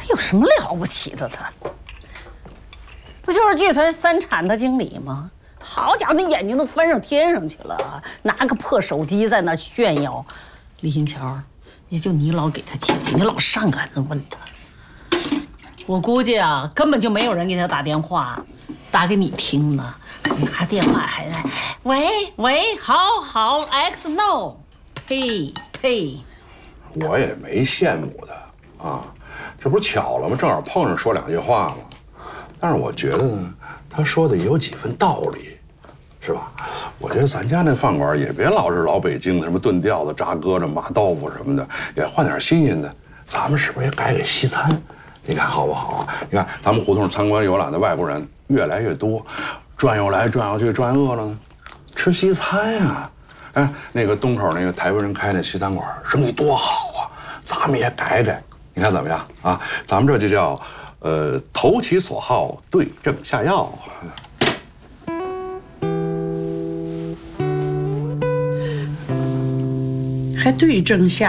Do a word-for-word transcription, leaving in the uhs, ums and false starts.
有什么了不起的？他不就是剧团三产的经理吗？好家伙，那眼睛都翻上天上去了，拿个破手机在那炫耀。李新桥，也就你老给他机会，你老上赶着问他。我估计啊，根本就没有人给他打电话，打给你听呢。拿电话还在，喂喂，好好 ，X no， 呸呸。 我也没羡慕他啊，这不是巧了吗？正好碰上说两句话了。但是我觉得呢，他说的也有几分道理，是吧？我觉得咱家那饭馆也别老是老北京的什么炖吊子、炸鸽子、麻豆腐什么的，也换点新鲜的。咱们是不是也改改西餐？你看好不好啊？你看咱们胡同参观游览的外国人越来越多，转悠来转悠去，转饿了呢，吃西餐呀。哎，那个东口那个台湾人开那西餐馆生意多好啊，咱们也改改，你看怎么样啊？咱们这就叫，呃，投其所好，对症下药。 还对症下